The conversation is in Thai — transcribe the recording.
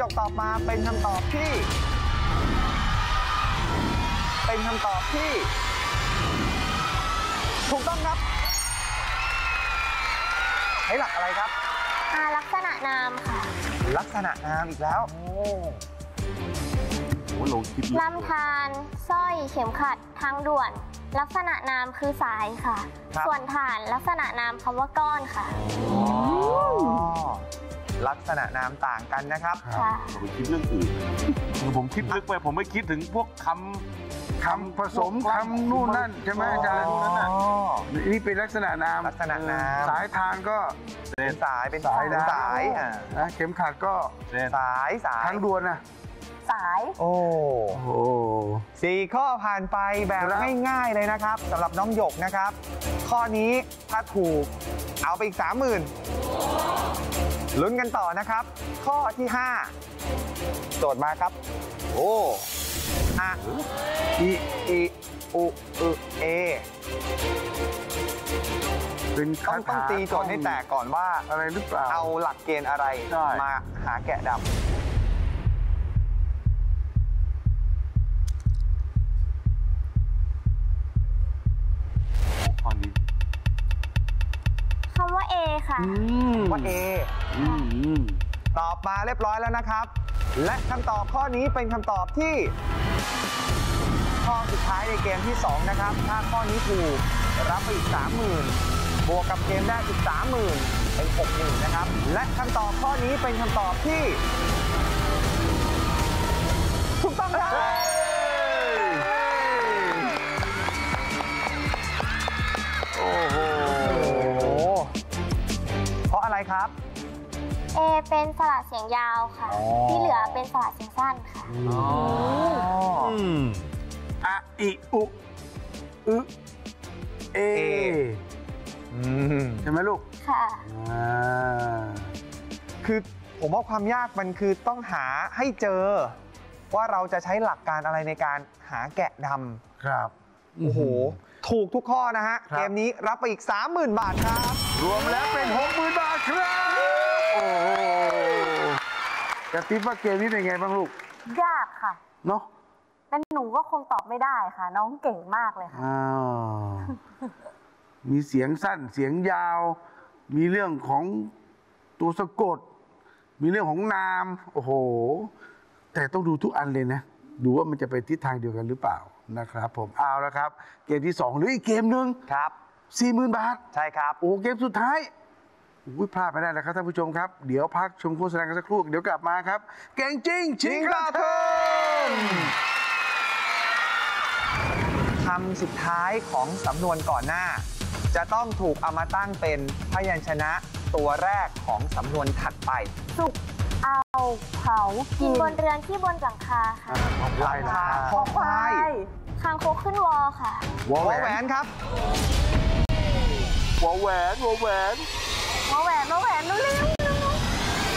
กตอบมาเป็นคำตอบที่ถูกต้องครับใช้หลักอะไรครับลักษณะนามค่ะลักษณะนามอีกแล้วลำธารสร้อยเข็มขัดทางด่วนลักษณะนามคือสายค่ะส่วนฐานลักษณะนามคำว่าก้อนค่ะลักษณะนามต่างกันนะครับผมไปคิดเรื่องอื่นผมคิดลึกไปผมไม่คิดถึงพวกคำผสมคำนู่นนั่นใช่ไหมอาจารย์นี่เป็นลักษณะนามสายทางก็เป็นสายเป็นสายเข็มขัดก็สายทางด่วนนะสายโอ้โห4 ข้อผ่านไปแบบง่ายๆเลยนะครับสำหรับน้องหยกนะครับข้อนี้ถ้าถูกเอาไปอีก 30,000ลุ้นกันต่อนะครับข้อที่5โจทย์มาครับโอ้อะอีอุเอเป็นต้องตีโจทย์ให้แตกก่อนว่าอะไรหรือเปล่าเอาหลักเกณฑ์อะไรมาหาแกะดำคำว่า A ค่ะว่า A ตอบมาเรียบร้อยแล้วนะครับและคำตอบข้อนี้เป็นคำตอบที่ข้อสุดท้ายในเกมที่2นะครับถ้าข้อนี้ถูกรับไปอีก 30,000 บวกกับเกมแรกอีก 30,000 เป็น 60,000 นะครับและคำตอบข้อนี้เป็นคำตอบที่ถูกต้องครับโอ้โหเพราะอะไรครับ A เป็นสระเสียงยาวค่ะที่เหลือเป็นสระเสียงสั้นค่ะอะอิอุอึเอใช่ไหมลูกค่ะคือผมว่าความยากมันคือต้องหาให้เจอว่าเราจะใช้หลักการอะไรในการหาแกะดำครับโอ้โหถูกทุกข้อนะฮะเกมนี้รับไปอีก 30,000 บาทครับรวมแล้วเป็น 60,000 บาทครับโอ้โหกระติ๊บว่าเกมนี้เป็นไงบ้างลูกยากค่ะเนาะแต่หนูก็คงตอบไม่ได้ค่ะน้องเก่งมากเลยค่ะมีเสียงสั้นเสียงยาวมีเรื่องของตัวสะกดมีเรื่องของนามโอ้โหแต่ต้องดูทุกอันเลยนะดูว่ามันจะไปทิศทางเดียวกันหรือเปล่านะครับผมเอาละครับเกมที่2หรืออีกเกมหนึ่งครับ 40,000 บาทใช่ครับโอ้เกมสุดท้ายพลาดไม่ได้แล้วครับท่านผู้ชมครับเดี๋ยวพักชมโฆษณากันสักครู่เดี๋ยวกลับมาครับเก่งจริงชิงกระทงคำสุดท้ายของสำนวนก่อนหน้าจะต้องถูกเอามาตั้งเป็นพยัญชนะตัวแรกของสำนวนถัดไปสุกเอาเผากินบนเรือนที่บนหลังคาค่ะหลังคาคอควายคางคกขึ้นวอค่ะวอแหวนครับวอแหวนวอแหวนวอแหวนวอแหวนเร็ว